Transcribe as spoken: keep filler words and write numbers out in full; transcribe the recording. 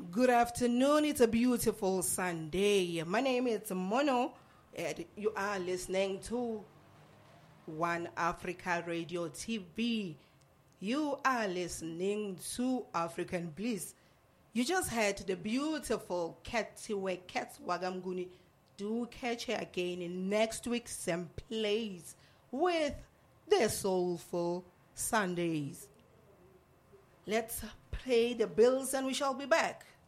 Good afternoon. It's a beautiful Sunday. My name is Mono, and you are listening to One Africa Radio T V. You are listening to African Bliss. You just heard the beautiful Ketiwe Ketswagamguni. Do catch her again in next week's same place with the Soulful Sundays. Let's pay the bills and we shall be back.